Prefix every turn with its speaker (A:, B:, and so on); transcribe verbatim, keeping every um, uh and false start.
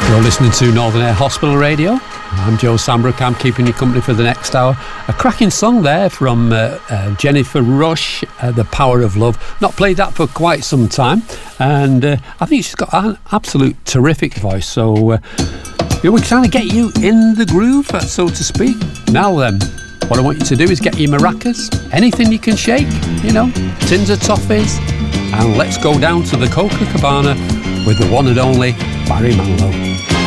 A: You're listening to Northern Air Hospital Radio. I'm Joe Sambrook. I'm keeping you company for the next hour. A cracking song there from uh, uh, Jennifer Rush, uh, The Power of Love. Not played that for quite some time, and uh, I think she's got an absolute terrific voice. So uh, you know, we're trying to get you in the groove, so to speak. Now then, what I want you to do is get your maracas, anything you can shake, you know, tins of toffees, and let's go down to the Copacabana with the one and only Barry Manilow.